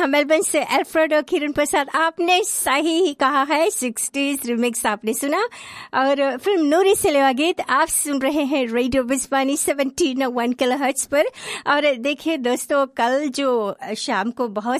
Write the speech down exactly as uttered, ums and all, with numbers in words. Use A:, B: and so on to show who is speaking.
A: Melbourne से alfredo किरण प्रसाद, आपने सही ही कहा है, सिक्सटीज रिमिक्स आपने सुना। और फिल्म नूरी से लेवा गीत आप सुन रहे हैं radio Biswani seventeen one kilohertz पर। और देखिए दोस्तों, कल जो शाम को बहुत